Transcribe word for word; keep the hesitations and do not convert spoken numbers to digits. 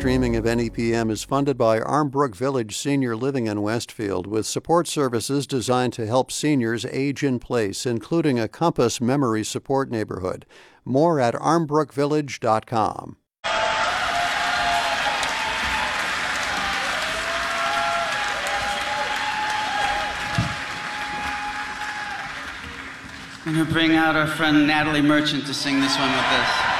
streaming of N E P M is funded by Armbrook Village Senior Living in Westfield, with support services designed to help seniors age in place, including a Compass Memory Support Neighborhood. More at armbrook village dot com. I'm going to bring out our friend Natalie Merchant to sing this one with us.